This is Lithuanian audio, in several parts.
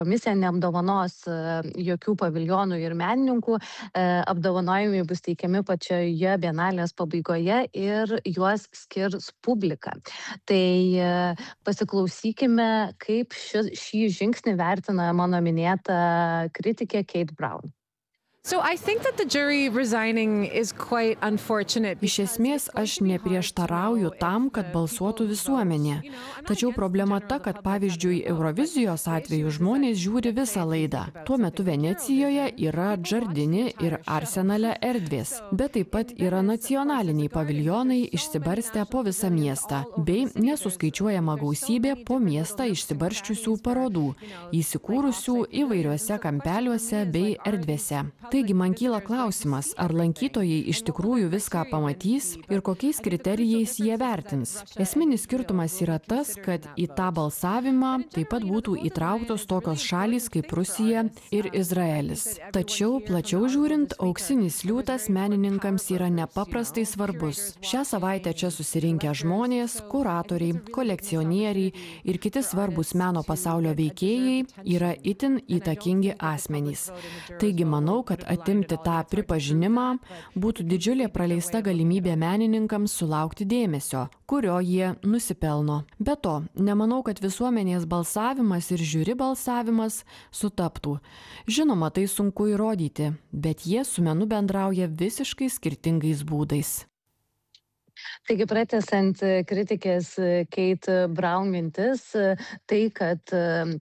komisija neapdovanos jokių paviljonų ir menininkų, apdovanojimai bus teikiami pačioje bienalės pabaigoje ir juos skirs publika. Tai pasiklausykime, kaip šį žingsnį vertina mano minėta kritikė Kate Brown. Iš esmės, aš neprieštarauju tam, kad balsuotų visuomenė. Tačiau problema ta, kad pavyzdžiui Eurovizijos atveju žmonės žiūri visą laidą. Tuo metu Venecijoje yra Džardini ir Arsenale erdvės, bet taip pat yra nacionaliniai paviljonai išsibarstę po visą miestą, bei nesuskaičiuojama gausybė po miestą išsibarsčiusių parodų, įsikūrusių įvairiuose kampeliuose bei erdvėse. Taigi man kyla klausimas, ar lankytojai iš tikrųjų viską pamatys ir kokiais kriterijais jie vertins. Esminis skirtumas yra tas, kad į tą balsavimą taip pat būtų įtrauktos tokios šalys kaip Rusija ir Izraelis. Tačiau, plačiau žiūrint, auksinis liūtas menininkams yra nepaprastai svarbus. Šią savaitę čia susirinkę žmonės, kuratoriai, kolekcionieriai ir kiti svarbus meno pasaulio veikėjai yra itin įtakingi asmenys. Taigi manau, kad atimti tą pripažinimą būtų didžiulė praleista galimybė menininkams sulaukti dėmesio, kurio jie nusipelno. Be to, nemanau, kad visuomenės balsavimas ir žiuri balsavimas sutaptų. Žinoma, tai sunku įrodyti, bet jie su menu bendrauja visiškai skirtingais būdais. Taigi, pratęsiant kritikės Kate Brown mintis, tai, kad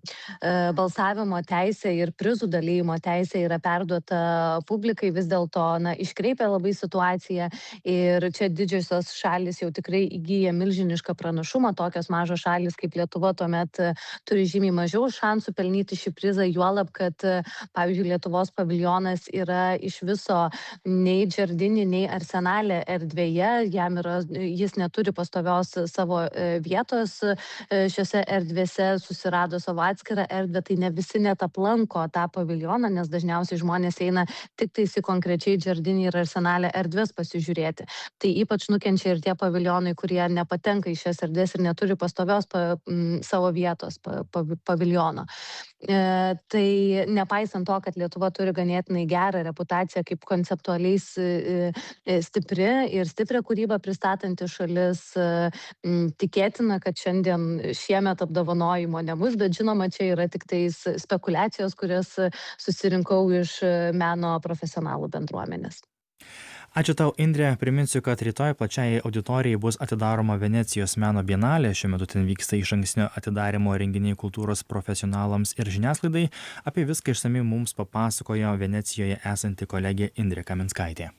balsavimo teisė ir prizų dalymo teisė yra perduota publikai, vis dėlto iškreipia labai situaciją ir čia didžiosios šalis jau tikrai įgyja milžinišką pranašumą, tokios mažos šalis kaip Lietuva tuomet turi žymiai mažiau šansų pelnyti šį prizą, juolab, kad, pavyzdžiui, Lietuvos paviljonas yra iš viso nei Džardini, nei Arsenale erdvėje, jis neturi pastovios savo vietos šiose erdvėse, susirado savo atskirą erdvę, tai ne visi net aplanko tą paviljoną, nes dažniausiai žmonės eina tik tais į konkrečiai Džardini ir Arsenale erdvės pasižiūrėti. Tai ypač nukenčia ir tie paviljonai, kurie nepatenka į šias erdvės ir neturi pastovios savo vietos paviljono. Tai nepaisant to, kad Lietuva turi ganėtinai gerą reputaciją kaip konceptualiai stipri ir stiprią kūrybą pristatanti šalis, tikėtina, kad šiandien šiemet apdovanojimo nebus, bet žinoma, čia yra tik tais spekulacijos, kurias susirinkau iš meno profesionalų bendruomenės. Ačiū tau, Indrė. Priminsiu, kad rytoj plačiai auditorijai bus atidaroma Venecijos meno bienalė. Šiuo metu ten vyksta išankstinio atidarimo renginiai kultūros profesionalams ir žiniasklaidai. Apie viską išsamiai mums papasakojo Venecijoje esanti kolegė Indrė Kaminskaitė.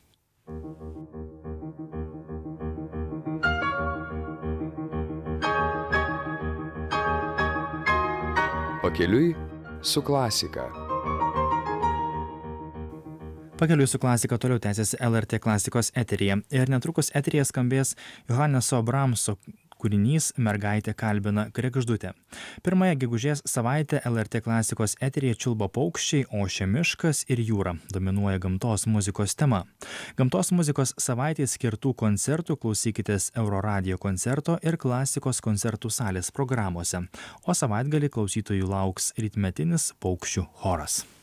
Pakeliui su klasika. Pakeliui su klasika toliau tęsiasi LRT klasikos eteryje. Ir netrukus eteryje skambės Johanneso Bramso kūrinys Mergaitė kalbina kregždutę. Pirmąją gegužės savaitę LRT klasikos eteryje čiulba paukščiai, ošia miškas ir jūra. Dominuoja gamtos muzikos tema. Gamtos muzikos savaitė skirtų koncertų klausykitės Euroradio koncerto ir klasikos koncertų salės programuose. O savaitgalį klausytojų lauks rytmetinis paukščių choras.